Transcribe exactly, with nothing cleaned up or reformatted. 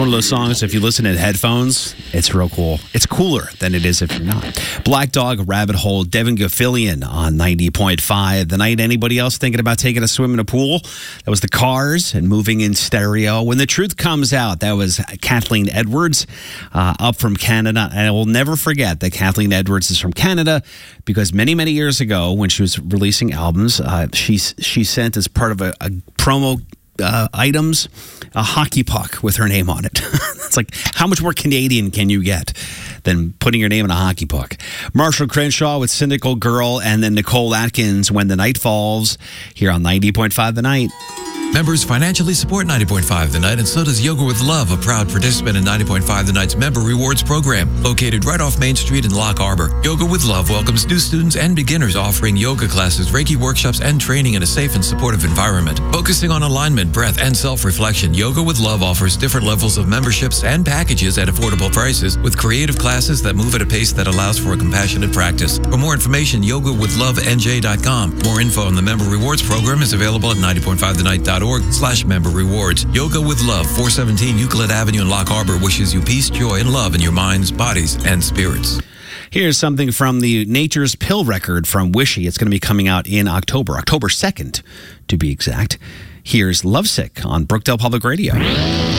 one of those songs, if you listen in headphones, it's real cool. It's cooler than it is if you're not. Black Dog, Rabbit Hole, Devin Gaffilian on ninety point five. The night anybody else thinking about taking a swim in a pool? That was the Cars and Moving in Stereo. When the Truth Comes Out, that was Kathleen Edwards, uh, up from Canada. And I will never forget that Kathleen Edwards is from Canada because many, many years ago when she was releasing albums, uh, she, she sent as part of a, a promo Uh, items, a hockey puck with her name on it. It's like, how much more Canadian can you get than putting your name in a hockey puck? Marshall Crenshaw with Cynical Girl, and then Nicole Atkins, When the Night Falls, here on ninety point five The Night. Members financially support ninety point five The Night, and so does Yoga with Love, a proud participant in ninety point five The Night's member rewards program, located right off Main Street in Lock Harbor. Yoga with Love welcomes new students and beginners, offering yoga classes, Reiki workshops, and training in a safe and supportive environment. Focusing on alignment, breath, and self-reflection, Yoga with Love offers different levels of memberships and packages at affordable prices, with creative classes that move at a pace that allows for a compassionate practice. For more information, yoga with love n j dot com. More info on the member rewards program is available at ninety point five the night dot org slash member rewards. Yoga with Love, four seventeen Euclid Avenue in Lock Harbor, wishes you peace, joy, and love in your minds, bodies, and spirits. Here's something from the Nature's Pill record from Wishy. It's going to be coming out in October, October second, to be exact. Here's Lovesick on Brookdale Public Radio.